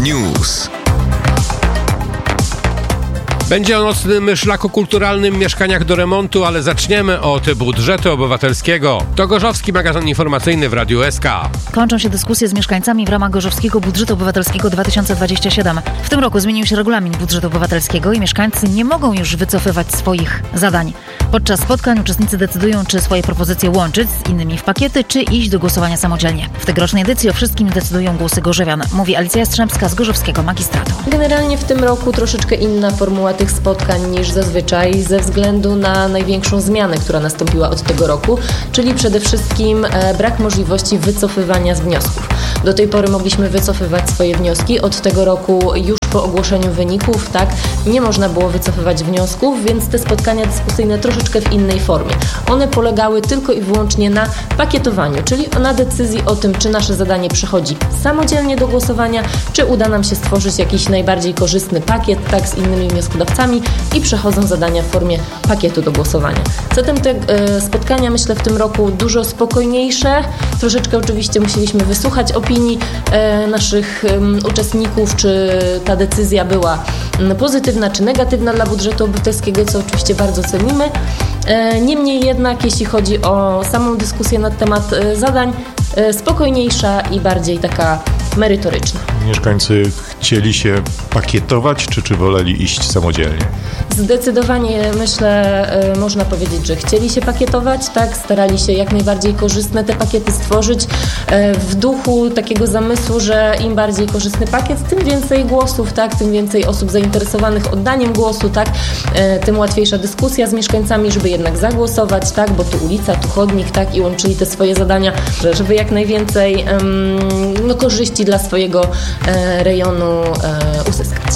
News. Będzie o nocnym szlaku kulturalnym, mieszkaniach do remontu, ale zaczniemy od budżetu obywatelskiego. To Gorzowski Magazyn Informacyjny w Radiu SK. Kończą się dyskusje z mieszkańcami w ramach Gorzowskiego Budżetu Obywatelskiego 2027. W tym roku zmienił się regulamin budżetu obywatelskiego i mieszkańcy nie mogą już wycofywać swoich zadań. Podczas spotkań uczestnicy decydują, czy swoje propozycje łączyć z innymi w pakiety, czy iść do głosowania samodzielnie. W tegorocznej edycji o wszystkim decydują głosy gorzowian, mówi Alicja Jastrzębska z Gorzowskiego Magistratu. Generalnie w tym roku troszeczkę inna formuła tych spotkań niż zazwyczaj ze względu na największą zmianę, która nastąpiła od tego roku, czyli przede wszystkim brak możliwości wycofywania z wniosków. Do tej pory mogliśmy wycofywać swoje wnioski, od tego roku już po ogłoszeniu wyników, nie można było wycofywać wniosków, więc te spotkania dyskusyjne troszeczkę w innej formie. One polegały tylko i wyłącznie na pakietowaniu, czyli na decyzji o tym, czy nasze zadanie przechodzi samodzielnie do głosowania, czy uda nam się stworzyć jakiś najbardziej korzystny pakiet, z innymi wnioskodawcami i przechodzą zadania w formie pakietu do głosowania. Zatem te spotkania, myślę, w tym roku dużo spokojniejsze. Troszeczkę oczywiście musieliśmy wysłuchać opinii naszych uczestników, czy ta decyzja była pozytywna czy negatywna dla budżetu obywatelskiego, co oczywiście bardzo cenimy. Niemniej jednak, jeśli chodzi o samą dyskusję na temat zadań, spokojniejsza i bardziej taka merytoryczna. Mieszkańcy chcieli się pakietować, czy woleli iść samodzielnie? Zdecydowanie, myślę, można powiedzieć, że chcieli się pakietować, starali się jak najbardziej korzystne te pakiety stworzyć w duchu takiego zamysłu, że im bardziej korzystny pakiet, tym więcej głosów, tym więcej osób zainteresowanych oddaniem głosu, tym łatwiejsza dyskusja z mieszkańcami, żeby jednak zagłosować, bo tu ulica, tu chodnik, i łączyli te swoje zadania, żeby jak najwięcej korzyści dla swojego rejonu uzyskać.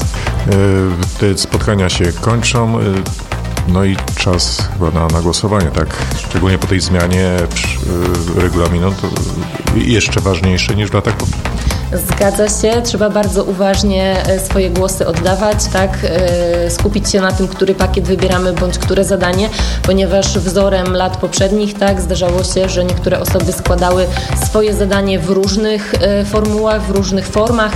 Te spotkania się kończą, i czas chyba na głosowanie, Szczególnie po tej zmianie regulaminu, to jeszcze ważniejsze niż w latach poprzednich. Zgadza się, trzeba bardzo uważnie swoje głosy oddawać, skupić się na tym, który pakiet wybieramy, bądź które zadanie, ponieważ wzorem lat poprzednich, zdarzało się, że niektóre osoby składały swoje zadanie w różnych formułach, w różnych formach,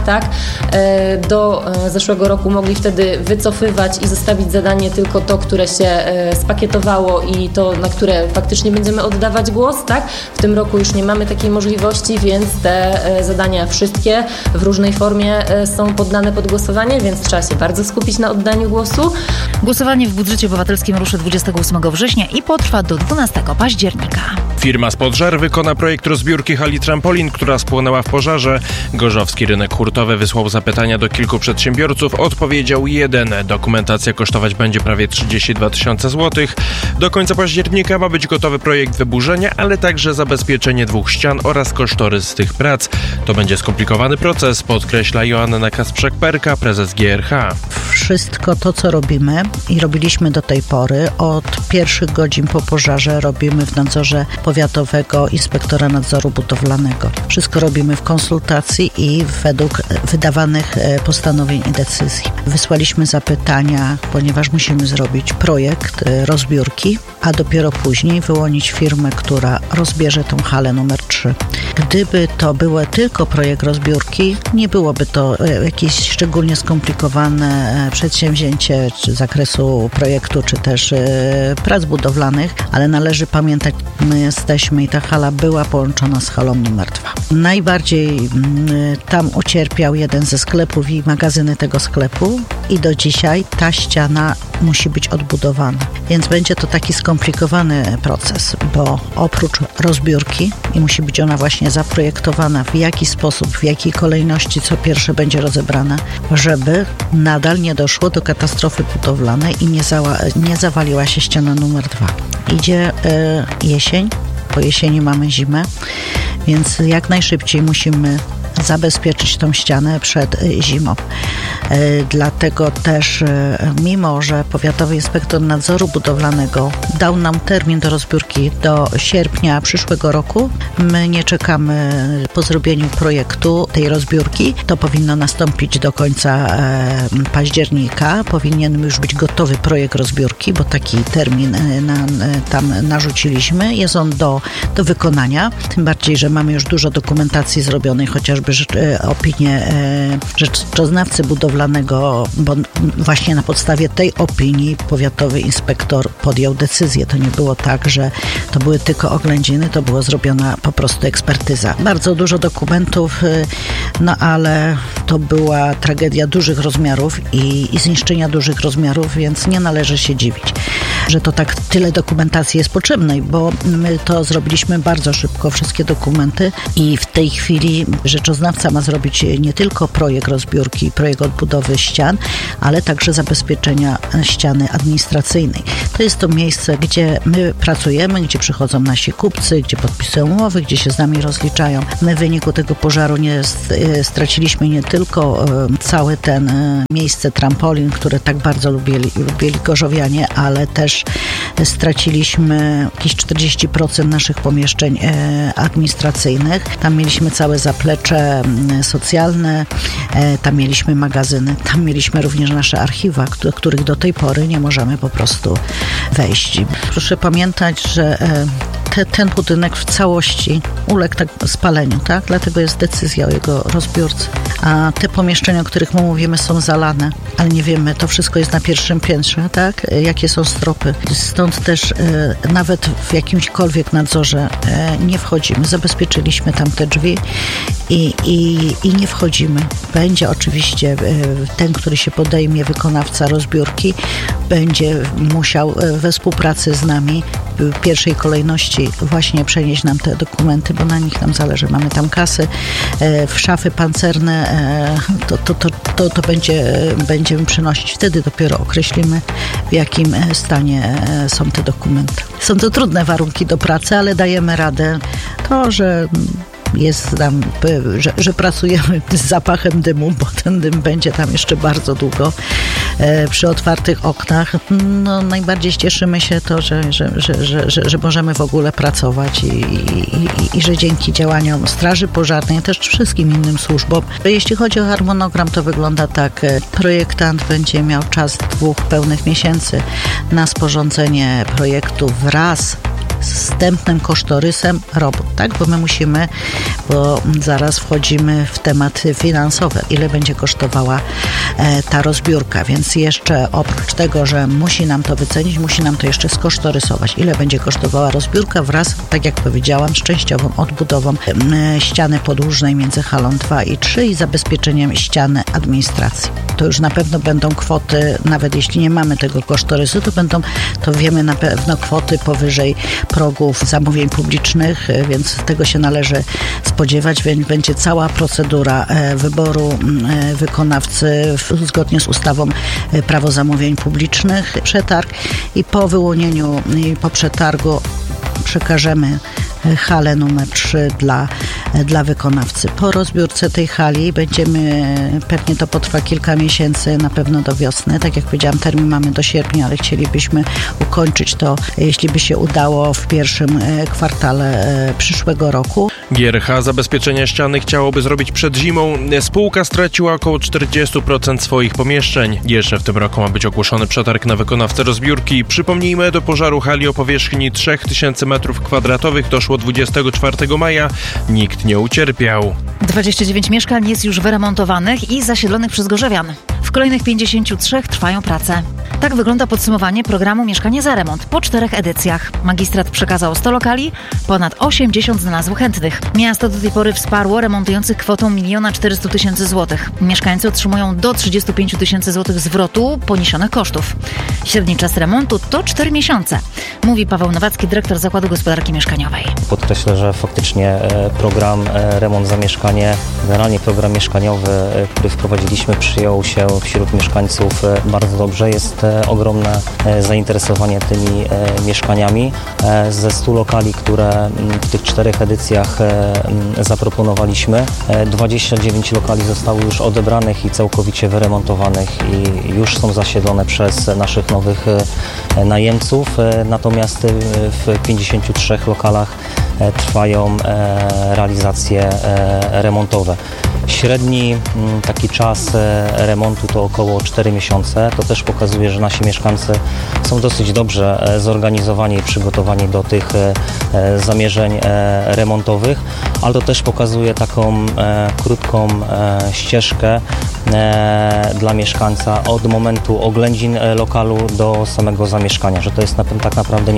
Do zeszłego roku mogli wtedy wycofywać i zostawić zadanie tylko to, które się spakietowało i to, na które faktycznie będziemy oddawać głos, W tym roku już nie mamy takiej możliwości, więc te zadania wszystkie w różnej formie są poddane pod głosowanie, więc trzeba się bardzo skupić na oddaniu głosu. Głosowanie w budżecie obywatelskim ruszy 28 września i potrwa do 12 października. Firma Spodżar wykona projekt rozbiórki hali trampolin, która spłonęła w pożarze. Gorzowski Rynek Hurtowy wysłał zapytania do kilku przedsiębiorców. Odpowiedział jeden. Dokumentacja kosztować będzie prawie 32 000 złotych. Do końca października ma być gotowy projekt wyburzenia, ale także zabezpieczenie 2 ścian oraz kosztorys tych prac. To będzie skomplikowany proces, podkreśla Joanna Kasprzak-Perka, prezes GRH. Wszystko to, co robimy i robiliśmy do tej pory, od pierwszych godzin po pożarze robimy w nadzorze powiatowego inspektora nadzoru budowlanego. Wszystko robimy w konsultacji i według wydawanych postanowień i decyzji. Wysłaliśmy zapytania, ponieważ musimy zrobić projekt rozbiórki, a dopiero później wyłonić firmę, która rozbierze tą halę numer 3. Gdyby to był tylko projekt rozbiórki, nie byłoby to jakieś szczególnie skomplikowane przedsięwzięcie z zakresu projektu, czy też prac budowlanych, ale należy pamiętać, my jesteśmy i ta hala była połączona z halą numer 2. Najbardziej tam ucierpiał jeden ze sklepów i magazyny tego sklepu i do dzisiaj ta ściana musi być odbudowana. Więc będzie to taki skomplikowany proces, bo oprócz rozbiórki i musi być ona właśnie zaprojektowana, w jaki sposób, w jakiej kolejności, co pierwsze będzie rozebrane, żeby nadal nie doszło do katastrofy budowlanej i nie zawaliła się ściana numer 2. Idzie jesień, po jesieni mamy zimę, więc jak najszybciej musimy zabezpieczyć tą ścianę przed zimą. Dlatego też, mimo że Powiatowy Inspektor Nadzoru Budowlanego dał nam termin do rozbiórki do sierpnia przyszłego roku, my nie czekamy po zrobieniu projektu tej rozbiórki. To powinno nastąpić do końca października. Powinien już być gotowy projekt rozbiórki, bo taki termin tam narzuciliśmy. Jest on do wykonania. Tym bardziej, że mamy już dużo dokumentacji zrobionej, chociażby chociażby opinię rzeczoznawcy budowlanego, bo właśnie na podstawie tej opinii powiatowy inspektor podjął decyzję. To nie było tak, że to były tylko oględziny, to była zrobiona po prostu ekspertyza. Bardzo dużo dokumentów, no ale to była tragedia dużych rozmiarów i zniszczenia dużych rozmiarów, więc nie należy się dziwić, że to tak tyle dokumentacji jest potrzebnej, bo my to zrobiliśmy bardzo szybko, wszystkie dokumenty i w tej chwili rzeczoznawca ma zrobić nie tylko projekt rozbiórki, projekt odbudowy ścian, ale także zabezpieczenia ściany administracyjnej. To jest to miejsce, gdzie my pracujemy, gdzie przychodzą nasi kupcy, gdzie podpisują umowy, gdzie się z nami rozliczają. My w wyniku tego pożaru straciliśmy nie tylko całe ten miejsce trampolin, które tak bardzo lubili gorzowianie, ale też straciliśmy jakieś 40% naszych pomieszczeń administracyjnych. Tam mieliśmy całe zaplecze socjalne, tam mieliśmy magazyny, tam mieliśmy również nasze archiwa, do których do tej pory nie możemy po prostu wejść. Proszę pamiętać, że ten budynek w całości uległ spaleniu, tak? Dlatego jest decyzja o jego rozbiórce. A te pomieszczenia, o których my mówimy, są zalane, ale nie wiemy, to wszystko jest na pierwszym piętrze, tak? Jakie są stropy. Stąd też nawet w jakimśkolwiek nadzorze nie wchodzimy. Zabezpieczyliśmy tam te drzwi i nie wchodzimy. Będzie oczywiście ten, który się podejmie, wykonawca rozbiórki, będzie musiał we współpracy z nami w pierwszej kolejności właśnie przenieść nam te dokumenty, bo na nich nam zależy. Mamy tam kasy, w szafy pancerne, to będziemy przynosić. Wtedy dopiero określimy, w jakim stanie są te dokumenty. Są to trudne warunki do pracy, ale dajemy radę. To, że jest tam, że pracujemy z zapachem dymu, bo ten dym będzie tam jeszcze bardzo długo przy otwartych oknach. No, najbardziej cieszymy się to, że możemy w ogóle pracować i że dzięki działaniom Straży Pożarnej, też wszystkim innym służbom. Jeśli chodzi o harmonogram, to wygląda tak. Projektant będzie miał czas 2 pełnych miesięcy na sporządzenie projektu wraz z wstępnym kosztorysem robót, tak? Bo my musimy, bo zaraz wchodzimy w tematy finansowe. Ile będzie kosztowała ta rozbiórka, więc jeszcze oprócz tego, że musi nam to wycenić, musi nam to jeszcze skosztorysować. Ile będzie kosztowała rozbiórka wraz, tak jak powiedziałam, z częściową odbudową ściany podłużnej między halą 2 i 3 i zabezpieczeniem ściany administracji. To już na pewno będą kwoty, nawet jeśli nie mamy tego kosztorysu, to wiemy na pewno kwoty powyżej progów zamówień publicznych, więc tego się należy spodziewać, więc będzie cała procedura wyboru wykonawcy zgodnie z ustawą Prawo zamówień publicznych, przetarg i po wyłonieniu i po przetargu przekażemy halę numer 3 dla wykonawcy. Po rozbiórce tej hali pewnie to potrwa kilka miesięcy, na pewno do wiosny. Tak jak powiedziałam, termin mamy do sierpnia, ale chcielibyśmy ukończyć to, jeśli by się udało, w pierwszym kwartale przyszłego roku. GRH zabezpieczenia ściany chciałoby zrobić przed zimą. Spółka straciła około 40% swoich pomieszczeń. Jeszcze w tym roku ma być ogłoszony przetarg na wykonawcę rozbiórki. Przypomnijmy, do pożaru hali o powierzchni 3000 m2 doszło 24 maja. Nikt nie ucierpiał. 29 mieszkań jest już wyremontowanych i zasiedlonych przez gorzowian. W kolejnych 53 trwają prace. Tak wygląda podsumowanie programu Mieszkanie za remont po 4 edycjach. Magistrat przekazał 100 lokali, ponad 80 znalazło chętnych. Miasto do tej pory wsparło remontujących kwotą 1 400 000 złotych. Mieszkańcy otrzymują do 35 000 złotych zwrotu poniesionych kosztów. Średni czas remontu to 4 miesiące, mówi Paweł Nowacki, dyrektor Zakładu Gospodarki Mieszkaniowej. Podkreślę, że faktycznie program Remont za mieszkanie, generalnie program mieszkaniowy, który wprowadziliśmy, przyjął się wśród mieszkańców bardzo dobrze. Jest ogromne zainteresowanie tymi mieszkaniami. Ze 100 lokali, które w tych 4 edycjach zaproponowaliśmy, 29 lokali zostało już odebranych i całkowicie wyremontowanych i już są zasiedlone przez naszych nowych najemców. Natomiast w 53 lokalach trwają realizacje remontowe. Średni taki czas remontu to około 4 miesiące. To też pokazuje, że nasi mieszkańcy są dosyć dobrze zorganizowani i przygotowani do tych zamierzeń remontowych, ale to też pokazuje taką krótką ścieżkę dla mieszkańca od momentu oględzin lokalu do samego zamieszkania, że to jest tak naprawdę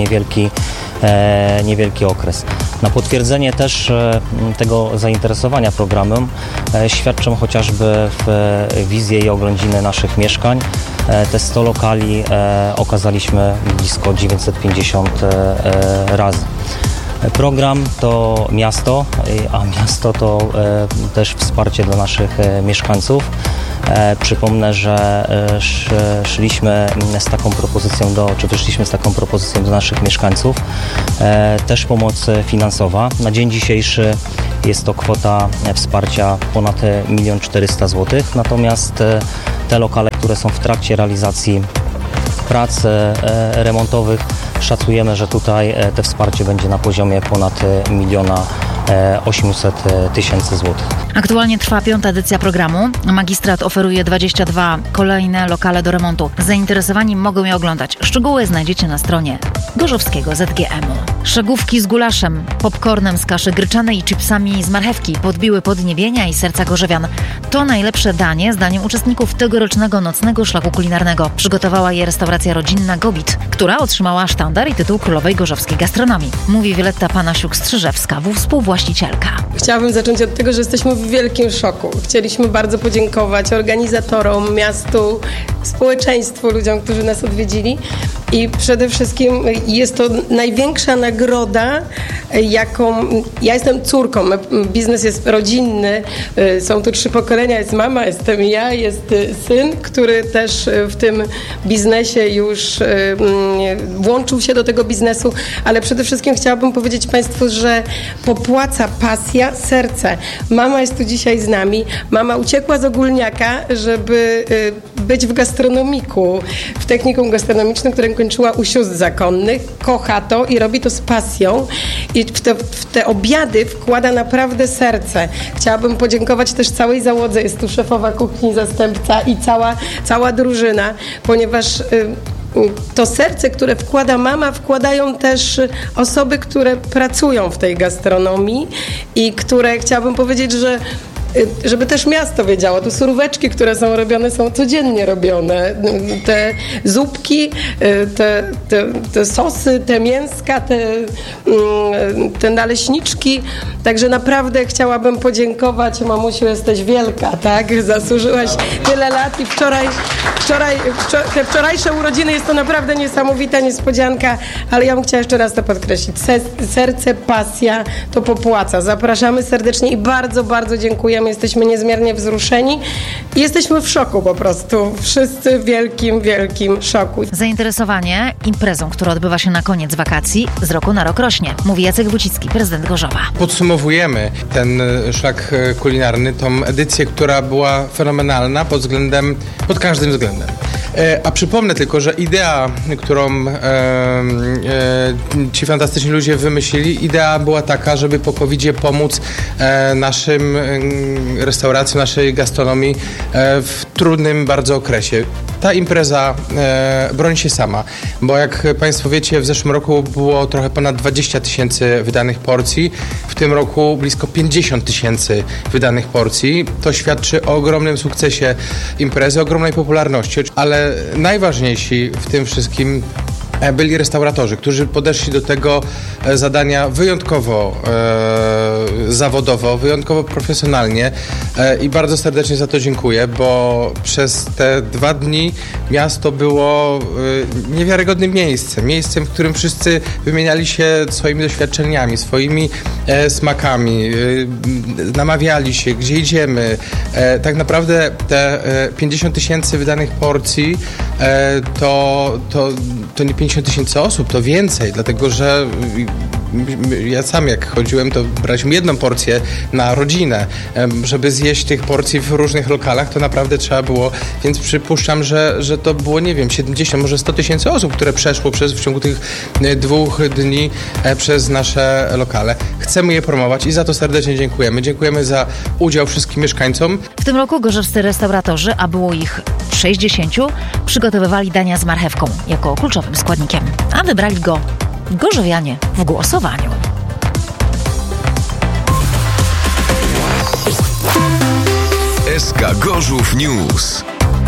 niewielki okres. Na potwierdzenie też tego zainteresowania programem świadczą chociażby wizje i oględziny naszych mieszkań. Te 100 lokali okazaliśmy blisko 950 razy. Program to miasto, a miasto to też wsparcie dla naszych mieszkańców. Przypomnę, że wyszliśmy z taką propozycją do naszych mieszkańców. Też pomoc finansowa. Na dzień dzisiejszy jest to kwota wsparcia ponad 1 400 000 zł. Natomiast te lokale, które są w trakcie realizacji prac remontowych, szacujemy, że tutaj te wsparcie będzie na poziomie ponad 1 800 000 zł. Aktualnie trwa 5. edycja programu. Magistrat oferuje 22 kolejne lokale do remontu. Zainteresowani mogą je oglądać. Szczegóły znajdziecie na stronie gorzowskiego ZGM-u. Szagówki z gulaszem, popcornem z kaszy gryczanej i chipsami z marchewki podbiły podniebienia i serca gorzowian. To najlepsze danie, zdaniem uczestników tegorocznego nocnego szlaku kulinarnego. Przygotowała je restauracja rodzinna Gobit, która otrzymała sztandar i tytuł królowej gorzowskiej gastronomii. Mówi Wioletta Panasiuk-Strzyżewska, współwłaścicielka. Chciałabym zacząć od tego, że jesteśmy w wielkim szoku. Chcieliśmy bardzo podziękować organizatorom, miastu, społeczeństwu, ludziom, którzy nas odwiedzili. I przede wszystkim jest to największa nagroda, jaką... Ja jestem córką, biznes jest rodzinny, są tu 3 pokolenia, jest mama, jestem ja, jest syn, który też w tym biznesie już włączył się do tego biznesu, ale przede wszystkim chciałabym powiedzieć Państwu, że popłaca pasja, serce. Mama jest tu dzisiaj z nami, mama uciekła z Ogólniaka, żeby być w gastronomiku, w technikum gastronomicznym, które kończyła u sióstr zakonnych, kocha to i robi to z pasją i w te obiady wkłada naprawdę serce. Chciałabym podziękować też całej załodze, jest tu szefowa kuchni, zastępca i cała drużyna, ponieważ to serce, które wkłada mama, wkładają też osoby, które pracują w tej gastronomii i które, chciałabym powiedzieć, że żeby też miasto wiedziało, te suróweczki, które są robione, są codziennie robione. Te zupki, te sosy, te mięska, te naleśniczki. Także naprawdę chciałabym podziękować. Mamusiu, jesteś wielka, tak? Zasłużyłaś tyle lat i te wczorajsze urodziny jest to naprawdę niesamowita niespodzianka, ale ja bym chciała jeszcze raz to podkreślić. Serce, pasja to popłaca. Zapraszamy serdecznie i bardzo, bardzo dziękujemy. Jesteśmy niezmiernie wzruszeni i jesteśmy w szoku po prostu. Wszyscy w wielkim, wielkim szoku. Zainteresowanie imprezą, która odbywa się na koniec wakacji, z roku na rok rośnie, mówi Jacek Wójcicki, prezydent Gorzowa. Podsumowujemy ten szlak kulinarny, tą edycję, która była fenomenalna pod każdym względem. A przypomnę tylko, że idea, którą ci fantastyczni ludzie wymyślili, idea była taka, żeby po COVID-zie pomóc naszym restauracjom, naszej gastronomii w trudnym bardzo okresie. Ta impreza broni się sama, bo jak Państwo wiecie, w zeszłym roku było trochę ponad 20 000 wydanych porcji, w tym roku blisko 50 000 wydanych porcji. To świadczy o ogromnym sukcesie imprezy, ogromnej popularności, ale najważniejsi w tym wszystkim byli restauratorzy, którzy podeszli do tego zadania wyjątkowo zawodowo, wyjątkowo profesjonalnie i bardzo serdecznie za to dziękuję, bo przez te 2 dni miasto było niewiarygodnym miejscem, w którym wszyscy wymieniali się swoimi doświadczeniami, swoimi smakami, namawiali się, gdzie idziemy. Tak naprawdę te 50 000 wydanych porcji to nie 50 000 osób, to więcej, dlatego że ja sam jak chodziłem, to braliśmy jedną porcję na rodzinę. Żeby zjeść tych porcji w różnych lokalach, to naprawdę trzeba było, więc przypuszczam, że to było, nie wiem, 70, może 100 tysięcy osób, które przeszło w ciągu tych 2 dni przez nasze lokale. Chcemy je promować i za to serdecznie dziękujemy. Dziękujemy za udział wszystkim mieszkańcom. W tym roku gorzowscy restauratorzy, a było ich 60, przygotowywali dania z marchewką jako kluczowym składnikiem, a wybrali go gorzowianie w głosowaniu. SK Gorzów News.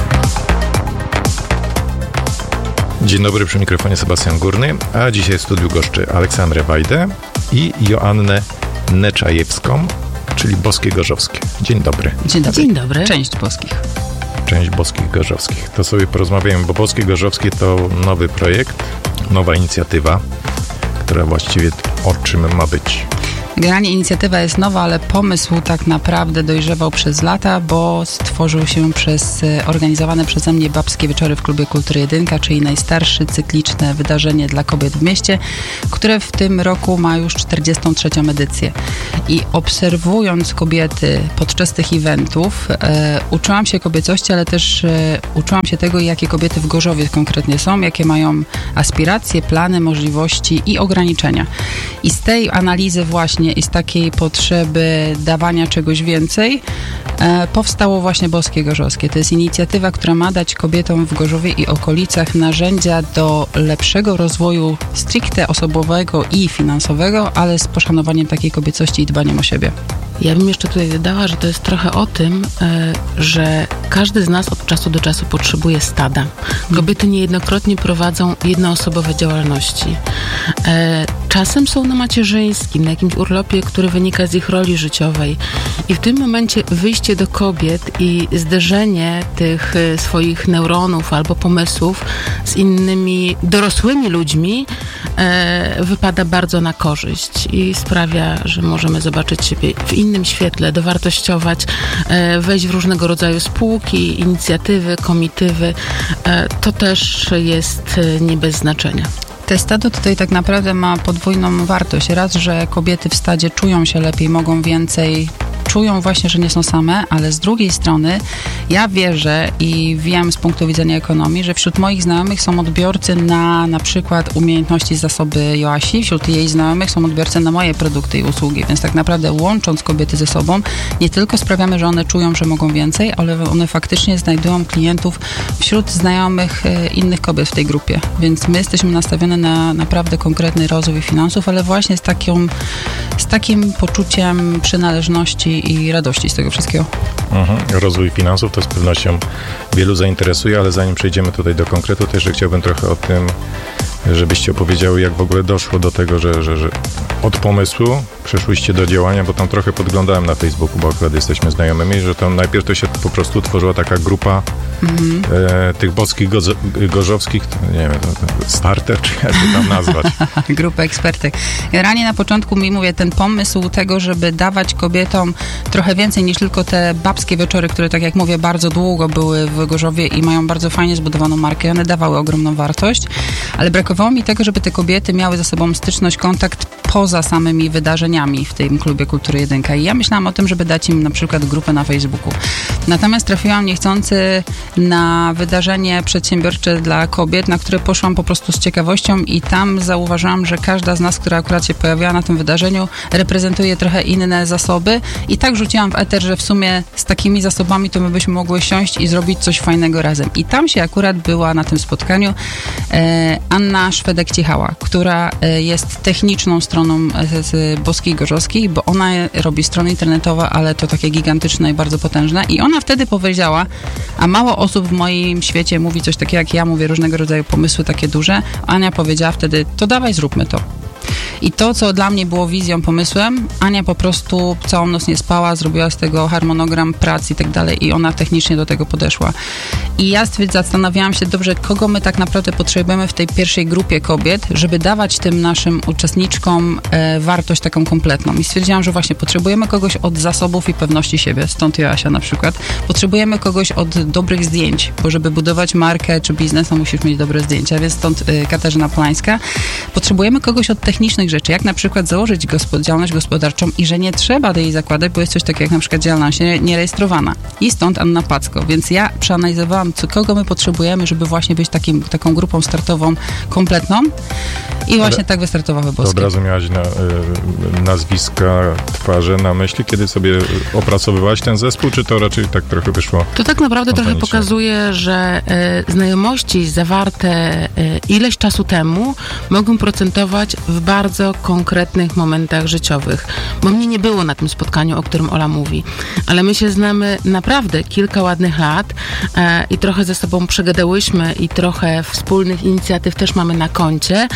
Dzień dobry, przy mikrofonie Sebastian Górny, a dzisiaj w studiu goszczy Aleksandrę Wajdę i Joannę Neczajewską, czyli Boskie Gorzowskie. Dzień dobry. Dzień dobry. Dzień dobry. Część boskich. Część Boskich Gorzowskich. To sobie porozmawiamy, bo Boskie Gorzowskie to nowy projekt, nowa inicjatywa, która właściwie o czym ma być. Generalnie inicjatywa jest nowa, ale pomysł tak naprawdę dojrzewał przez lata, bo stworzył się przez organizowane przeze mnie Babskie Wieczory w Klubie Kultury Jedynka, czyli najstarsze cykliczne wydarzenie dla kobiet w mieście, które w tym roku ma już 43. edycję. I obserwując kobiety podczas tych eventów, uczyłam się kobiecości, ale też uczyłam się tego, jakie kobiety w Gorzowie konkretnie są, jakie mają aspiracje, plany, możliwości i ograniczenia. I z tej analizy właśnie i z takiej potrzeby dawania czegoś więcej powstało właśnie Boskie Gorzowskie. To jest inicjatywa, która ma dać kobietom w Gorzowie i okolicach narzędzia do lepszego rozwoju stricte osobowego i finansowego, ale z poszanowaniem takiej kobiecości i dbaniem o siebie. Ja bym jeszcze tutaj dodała, że to jest trochę o tym, że każdy z nas od czasu do czasu potrzebuje stada. Kobiety niejednokrotnie prowadzą jednoosobowe działalności. Czasem są na macierzyńskim, na jakimś urlopie, który wynika z ich roli życiowej. I w tym momencie wyjście do kobiet i zderzenie tych swoich neuronów albo pomysłów z innymi dorosłymi ludźmi wypada bardzo na korzyść i sprawia, że możemy zobaczyć siebie w innym świetle, dowartościować, wejść w różnego rodzaju spółki, inicjatywy, komitywy. To też jest nie bez znaczenia. Te stado tutaj tak naprawdę ma podwójną wartość. Raz, że kobiety w stadzie czują się lepiej, mogą więcej, czują właśnie, że nie są same, ale z drugiej strony ja wierzę i wiem z punktu widzenia ekonomii, że wśród moich znajomych są odbiorcy na przykład umiejętności, zasoby Joasi, wśród jej znajomych są odbiorcy na moje produkty i usługi, więc tak naprawdę łącząc kobiety ze sobą, nie tylko sprawiamy, że one czują, że mogą więcej, ale one faktycznie znajdują klientów wśród znajomych innych kobiet w tej grupie, więc my jesteśmy nastawione na naprawdę konkretny rozwój finansów, ale właśnie z takim poczuciem przynależności i radości z tego wszystkiego. Rozwój finansów to z pewnością wielu zainteresuje, ale zanim przejdziemy tutaj do konkretu, to jeszcze chciałbym trochę o tym, żebyście opowiedziały, jak w ogóle doszło do tego, że od pomysłu przeszłyście do działania, bo tam trochę podglądałem na Facebooku, bo akurat jesteśmy znajomymi, że tam najpierw to się po prostu tworzyła taka grupa tych boskich gorzowskich, nie wiem, starter, czy jak to tam nazwać? Grupa ekspertek. Generalnie na początku mówię, ten pomysł tego, żeby dawać kobietom trochę więcej niż tylko te babskie wieczory, które tak jak mówię, bardzo długo były w Gorzowie i mają bardzo fajnie zbudowaną markę, one dawały ogromną wartość, ale brakowało mi tego, żeby te kobiety miały ze sobą styczność, kontakt poza samymi wydarzeniami w tym Klubie Kultury Jedynka. I ja myślałam o tym, żeby dać im na przykład grupę na Facebooku. Natomiast trafiłam niechcący na wydarzenie przedsiębiorcze dla kobiet, na które poszłam po prostu z ciekawością i tam zauważyłam, że każda z nas, która akurat się pojawiała na tym wydarzeniu, reprezentuje trochę inne zasoby i tak rzuciłam w eter, że w sumie z takimi zasobami to my byśmy mogły siąść i zrobić coś fajnego razem. I tam się akurat była na tym spotkaniu Anna Szwedek-Ciechała, która jest techniczną stroną z Boskich Gorzowskich, bo ona robi strony internetowe, ale to takie gigantyczne i bardzo potężne. I ona wtedy powiedziała, a mało osób w moim świecie mówi coś takiego jak ja, mówię różnego rodzaju pomysły takie duże. Ania powiedziała wtedy, to dawaj zróbmy to. I to, co dla mnie było wizją, pomysłem, Ania po prostu całą noc nie spała, zrobiła z tego harmonogram prac i tak dalej i ona technicznie do tego podeszła. I ja zastanawiałam się, dobrze, kogo my tak naprawdę potrzebujemy w tej pierwszej grupie kobiet, żeby dawać tym naszym uczestniczkom wartość taką kompletną. I stwierdziłam, że właśnie potrzebujemy kogoś od zasobów i pewności siebie, stąd Joasia na przykład. Potrzebujemy kogoś od dobrych zdjęć, bo żeby budować markę czy biznes, to musisz mieć dobre zdjęcia, więc stąd Katarzyna Polańska. Potrzebujemy kogoś od technicznych fantastycznych rzeczy, jak na przykład założyć działalność gospodarczą i że nie trzeba do jej zakładać, bo jest coś takiego jak na przykład działalność nierejestrowana. I stąd Anna Packo. Więc ja przeanalizowałam, kogo my potrzebujemy, żeby właśnie być taką grupą startową kompletną i właśnie tak wystartowały Boskie. To od razu miałaś nazwiska, twarze na myśli, kiedy sobie opracowywałaś ten zespół, czy to raczej tak trochę wyszło? To tak naprawdę trochę pokazuje, że znajomości zawarte ileś czasu temu mogą procentować w bardzo konkretnych momentach życiowych. Bo mnie nie było na tym spotkaniu, o którym Ola mówi. Ale my się znamy naprawdę kilka ładnych lat i trochę ze sobą przegadałyśmy i trochę wspólnych inicjatyw też mamy na koncie.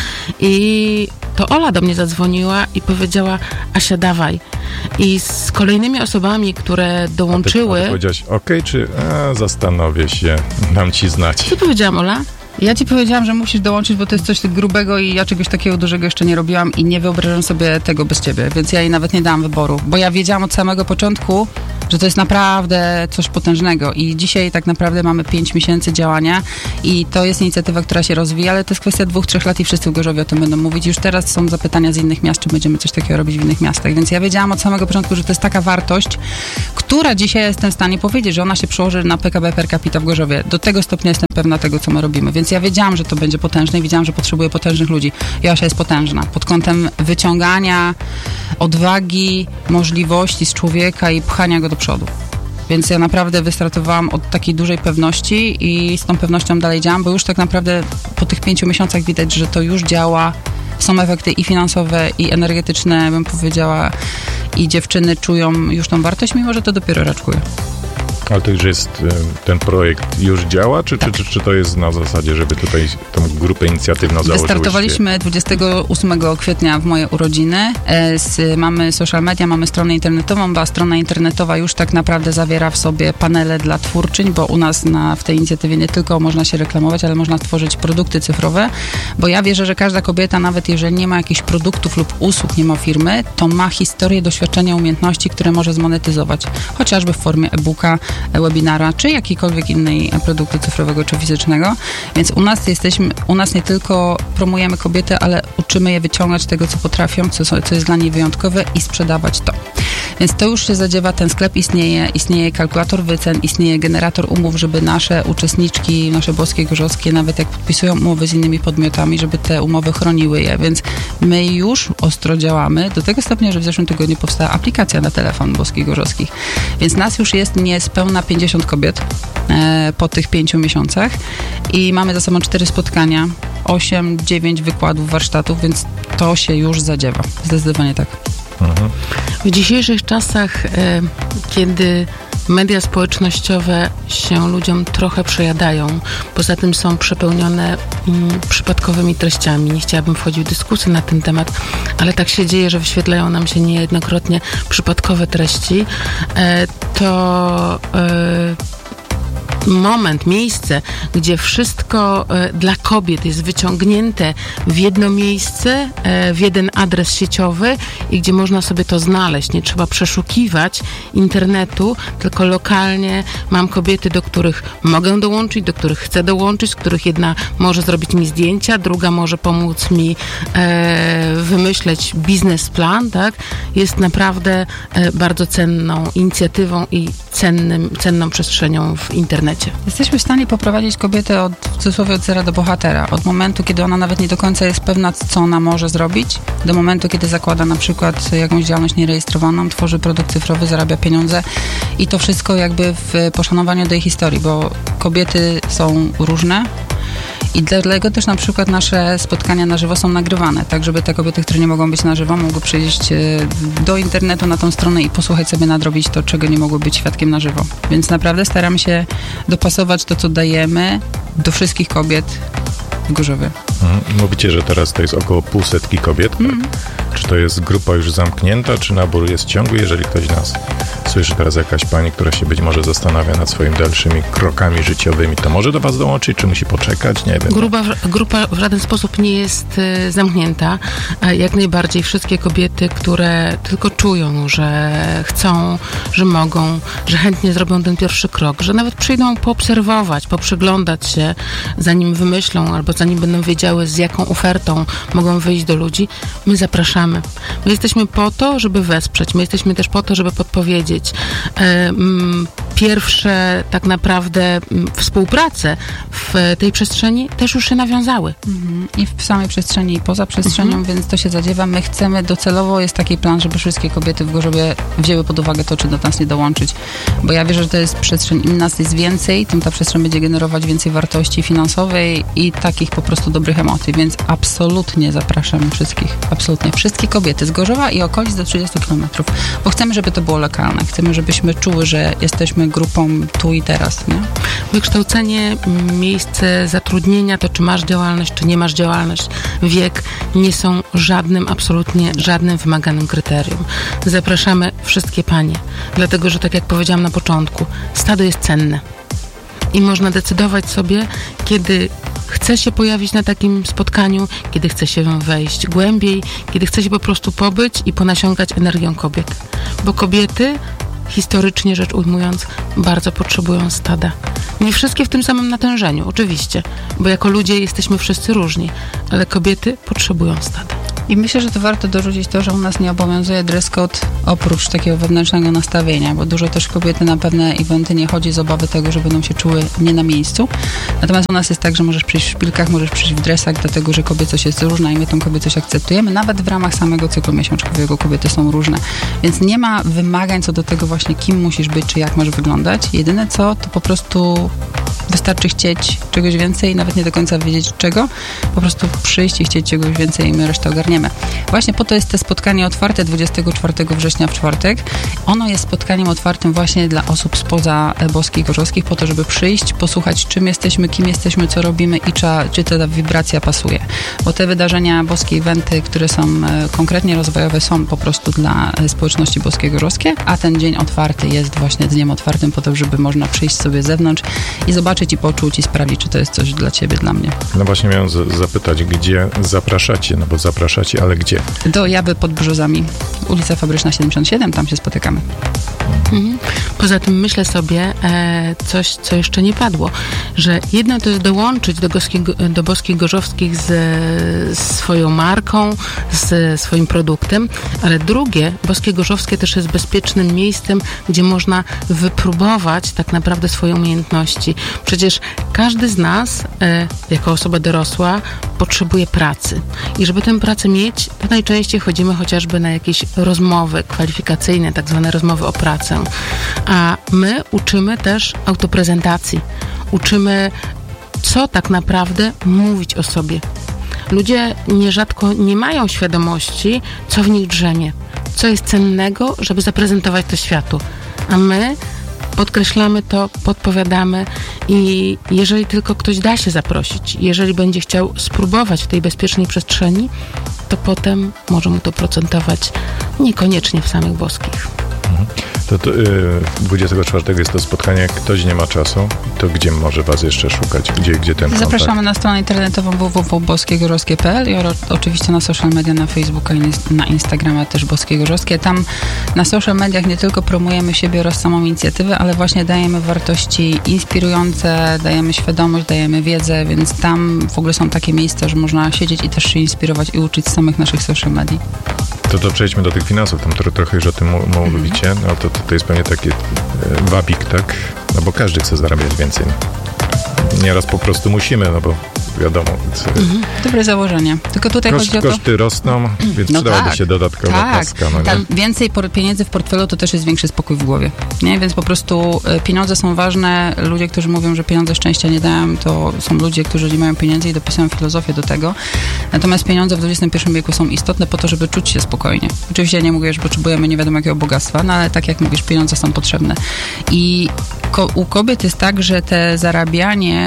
I to Ola do mnie zadzwoniła i powiedziała: Asia, dawaj. I z kolejnymi osobami, które dołączyły... A ty powiedziałaś okej, czy zastanowię się, dam ci znać. Co powiedziałam, Ola? Ja ci powiedziałam, że musisz dołączyć, bo to jest coś grubego i ja czegoś takiego dużego jeszcze nie robiłam i nie wyobrażam sobie tego bez ciebie, więc ja jej nawet nie dałam wyboru, bo ja wiedziałam od samego początku, że to jest naprawdę coś potężnego i dzisiaj tak naprawdę mamy 5 miesięcy działania i to jest inicjatywa, która się rozwija, ale to jest kwestia 2-3 lat i wszyscy w Gorzowie o tym będą mówić. Już teraz są zapytania z innych miast, czy będziemy coś takiego robić w innych miastach, więc ja wiedziałam od samego początku, że to jest taka wartość, która dzisiaj jestem w stanie powiedzieć, że ona się przełoży na PKB per capita w Gorzowie. Do tego stopnia jestem pewna tego, co my robimy, więc ja wiedziałam, że to będzie potężne i wiedziałam, że potrzebuję potężnych ludzi. Joasia jest potężna pod kątem wyciągania odwagi, możliwości z człowieka i pchania go do przodu. Więc ja naprawdę wystartowałam od takiej dużej pewności i z tą pewnością dalej działam, bo już tak naprawdę po tych 5 miesiącach widać, że to już działa. Są efekty i finansowe, i energetyczne, bym powiedziała, i dziewczyny czują już tą wartość, mimo że to dopiero raczkuje. Ale to już jest, ten projekt już działa, czy to jest na zasadzie, żeby tutaj tą grupę inicjatywną założyć? Wystartowaliśmy 28 kwietnia w moje urodziny. Mamy social media, mamy stronę internetową, bo strona internetowa już tak naprawdę zawiera w sobie panele dla twórczyń, bo u nas w tej inicjatywie nie tylko można się reklamować, ale można tworzyć produkty cyfrowe, bo ja wierzę, że każda kobieta, nawet jeżeli nie ma jakichś produktów lub usług, nie ma firmy, to ma historię, doświadczenia, umiejętności, które może zmonetyzować, chociażby w formie e-booka, webinara, czy jakiejkolwiek innej produktu cyfrowego, czy fizycznego. Więc u nas nie tylko promujemy kobiety, ale uczymy je wyciągać tego, co potrafią, co jest dla niej wyjątkowe i sprzedawać to. Więc to już się zadziewa, ten sklep istnieje kalkulator wycen, istnieje generator umów, żeby nasze uczestniczki, nasze boskie, gorzowskie, nawet jak podpisują umowy z innymi podmiotami, żeby te umowy chroniły je, więc my już ostro działamy do tego stopnia, że w zeszłym tygodniu powstała aplikacja na telefon boskich, gorzowskich. Więc nas już jest niespełna 50 kobiet po tych 5 miesiącach i mamy za sobą 4 spotkania, 8-9 wykładów, warsztatów, więc to się już zadziewa. Zdecydowanie tak. W dzisiejszych czasach, kiedy media społecznościowe się ludziom trochę przejadają, poza tym są przepełnione przypadkowymi treściami. Nie chciałabym wchodzić w dyskusję na ten temat, ale tak się dzieje, że wyświetlają nam się niejednokrotnie przypadkowe treści, to moment, miejsce, gdzie wszystko dla kobiet jest wyciągnięte w jedno miejsce, w jeden adres sieciowy i gdzie można sobie to znaleźć. Nie trzeba przeszukiwać internetu, tylko lokalnie mam kobiety, do których mogę dołączyć, do których chcę dołączyć, z których jedna może zrobić mi zdjęcia, druga może pomóc mi wymyśleć biznesplan, tak? Jest naprawdę bardzo cenną inicjatywą i cenną przestrzenią w internecie. Jesteśmy w stanie poprowadzić kobietę od zera do bohatera. Od momentu, kiedy ona nawet nie do końca jest pewna, co ona może zrobić, do momentu, kiedy zakłada na przykład jakąś działalność nierejestrowaną, tworzy produkt cyfrowy, zarabia pieniądze i to wszystko jakby w poszanowaniu do jej historii, bo kobiety są różne. I dlatego też na przykład nasze spotkania na żywo są nagrywane, tak żeby te kobiety, które nie mogą być na żywo, mogły przyjść do internetu na tą stronę i posłuchać sobie, nadrobić to, czego nie mogły być świadkiem na żywo. Więc naprawdę staramy się dopasować to, co dajemy do wszystkich kobiet w Gorzowie. Mówicie, że teraz to jest około 500 kobiet. Czy to jest grupa już zamknięta, czy nabór jest ciągły, jeżeli ktoś nas słyszy teraz jakaś pani, która się być może zastanawia nad swoimi dalszymi krokami życiowymi, to może do was dołączyć, czy musi poczekać? Nie wiem. Grupa w żaden sposób nie jest zamknięta. Jak najbardziej wszystkie kobiety, które tylko czują, że chcą, że mogą, że chętnie zrobią ten pierwszy krok, że nawet przyjdą poobserwować, poprzyglądać się, zanim wymyślą albo zanim będą wiedziały, z jaką ofertą mogą wyjść do ludzi, my zapraszamy. My jesteśmy po to, żeby wesprzeć. My jesteśmy też po to, żeby podpowiedzieć. Pierwsze tak naprawdę współprace w tej przestrzeni też już się nawiązały. I w samej przestrzeni, i poza przestrzenią, więc to się zadziewa. My chcemy docelowo, jest taki plan, żeby wszystkie kobiety w Gorzowie wzięły pod uwagę to, czy do nas nie dołączyć. Bo ja wierzę, że to jest przestrzeń, im nas jest więcej, tym ta przestrzeń będzie generować więcej wartości finansowej i takich po prostu dobrych emocji, więc absolutnie zapraszamy wszystkich. Absolutnie. Wszystkie kobiety z Gorzowa i okolic do 30 km. Bo chcemy, żeby to było lokalne. Chcemy, żebyśmy czuły, że jesteśmy grupą tu i teraz, nie? Wykształcenie, miejsce zatrudnienia, to czy masz działalność, czy nie masz działalność, wiek nie są absolutnie żadnym wymaganym kryterium. Zapraszamy wszystkie panie, dlatego, że tak jak powiedziałam na początku, stado jest cenne i można decydować sobie, kiedy chce się pojawić na takim spotkaniu, kiedy chce się wejść głębiej, kiedy chce się po prostu pobyć i ponasiągać energią kobiet. Bo kobiety, historycznie rzecz ujmując, bardzo potrzebują stada. Nie wszystkie w tym samym natężeniu, oczywiście, bo jako ludzie jesteśmy wszyscy różni, ale kobiety potrzebują stada. I myślę, że to warto dorzucić to, że u nas nie obowiązuje dress code oprócz takiego wewnętrznego nastawienia, bo dużo też kobiety na pewne eventy nie chodzi z obawy tego, że będą się czuły nie na miejscu. Natomiast u nas jest tak, że możesz przyjść w szpilkach, możesz przyjść w dresach, dlatego, że kobiecość jest różna i my tą kobiecość akceptujemy. Nawet w ramach samego cyklu miesiączkowego kobiety są różne. Więc nie ma wymagań co do tego właśnie, kim musisz być, czy jak masz wyglądać. Jedyne co, to po prostu wystarczy chcieć czegoś więcej i nawet nie do końca wiedzieć czego. Po prostu przyjść i chcieć czegoś więcej i my resztę ogarniemy. Właśnie po to jest to spotkanie otwarte 24 września w czwartek. Ono jest spotkaniem otwartym właśnie dla osób spoza Boskiej Gorzowskich, po to, żeby przyjść, posłuchać czym jesteśmy, kim jesteśmy, co robimy i czy ta wibracja pasuje. Bo te wydarzenia, boskie eventy, które są konkretnie rozwojowe, są po prostu dla społeczności Boskie Gorzowskie, a ten dzień otwarty jest właśnie dniem otwartym po to, żeby można przyjść sobie z zewnątrz i zobaczyć i poczuć i sprawdzić, czy to jest coś dla ciebie, dla mnie. No właśnie miałem zapytać, gdzie zapraszacie, no bo zapraszacie, ale gdzie? Do Jawy pod Brzozami, ulica Fabryczna 77, tam się spotykamy. Poza tym myślę sobie coś, co jeszcze nie padło, że jedno to jest dołączyć do Boskich Gorzowskich z swoją marką, z swoim produktem, ale drugie, Boskie Gorzowskie też jest bezpiecznym miejscem, gdzie można wypróbować tak naprawdę swoje umiejętności. Przecież każdy z nas, jako osoba dorosła, potrzebuje pracy. I żeby tę pracę mieć, to najczęściej chodzimy chociażby na jakieś rozmowy kwalifikacyjne, tak zwane rozmowy o pracę. A my uczymy też autoprezentacji. Uczymy, co tak naprawdę mówić o sobie. Ludzie nierzadko nie mają świadomości, co w nich drzemie, co jest cennego, żeby zaprezentować to światu. A my podkreślamy to, podpowiadamy i jeżeli tylko ktoś da się zaprosić, jeżeli będzie chciał spróbować w tej bezpiecznej przestrzeni, to potem może mu to procentować niekoniecznie w samych Boskich. To 24 jest to spotkanie, jak ktoś nie ma czasu, to gdzie może was jeszcze szukać? Gdzie ten kontakt? Zapraszamy na stronę internetową www.boskiegorzowskie.pl i oczywiście na social media, na Facebooka i na Instagrama też Boskie Gorzowskie. Tam na social mediach nie tylko promujemy siebie oraz samą inicjatywę, ale właśnie dajemy wartości inspirujące, dajemy świadomość, dajemy wiedzę, więc tam w ogóle są takie miejsca, że można siedzieć i też się inspirować i uczyć z samych naszych social medii. To przejdźmy do tych finansów, tam trochę już o tym mówicie, no to jest pewnie taki wabik, tak? No bo każdy chce zarabiać więcej. Nieraz po prostu musimy, no bo wiadomo. Dobre założenie. Tylko tutaj chodzi o to... Koszty rosną, więc przydałaby się dodatkowa paska. No tam więcej pieniędzy w portfelu to też jest większy spokój w głowie. Nie? Więc po prostu pieniądze są ważne. Ludzie, którzy mówią, że pieniądze szczęścia nie dają, to są ludzie, którzy nie mają pieniędzy i dopisują filozofię do tego. Natomiast pieniądze w XXI wieku są istotne po to, żeby czuć się spokojnie. Oczywiście nie mówię, że potrzebujemy nie wiadomo jakiego bogactwa, no ale tak jak mówisz, pieniądze są potrzebne. I u kobiet jest tak, że te zarabianie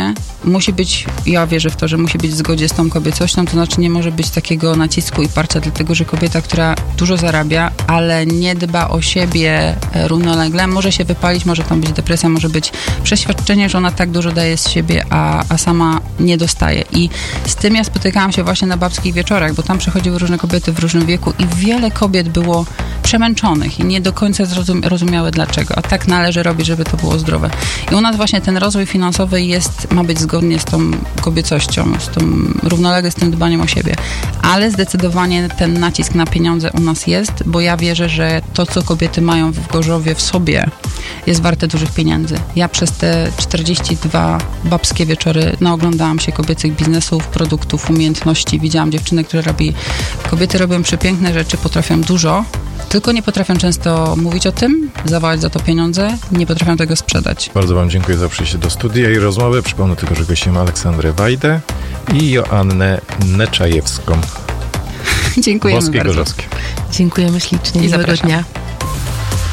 musi być, ja wierzę w to, że musi być w zgodzie z tą kobiecością, to znaczy nie może być takiego nacisku i parcia, dlatego że kobieta, która dużo zarabia, ale nie dba o siebie równolegle, może się wypalić, może tam być depresja, może być przeświadczenie, że ona tak dużo daje z siebie, a sama nie dostaje. I z tym ja spotykałam się właśnie na babskich wieczorach, bo tam przychodziły różne kobiety w różnym wieku i wiele kobiet było przemęczonych i nie do końca rozumiały dlaczego, a tak należy robić, żeby to było zdrowe. I u nas właśnie ten rozwój finansowy ma być zgodnie z tą kobiecością, z tą równolegle z tym dbaniem o siebie. Ale zdecydowanie ten nacisk na pieniądze u nas jest, bo ja wierzę, że to, co kobiety mają w Gorzowie w sobie, jest warte dużych pieniędzy. Ja przez te 42 babskie wieczory naoglądałam się kobiecych biznesów, produktów, umiejętności. Widziałam dziewczyny, które kobiety robią przepiękne rzeczy, potrafią dużo, tylko nie potrafią często mówić o tym, zawołać za to pieniądze, nie potrafią tego sprzedać. Bardzo Wam dziękuję za przyjście do studia i rozmowę. Przypomnę tylko, że gościmy Aleksandrę Wajdę i Joannę Neczajewską. Dziękujemy Boskie bardzo. Gorzowskie. Dziękujemy ślicznie. I Miłego zapraszam. dnia.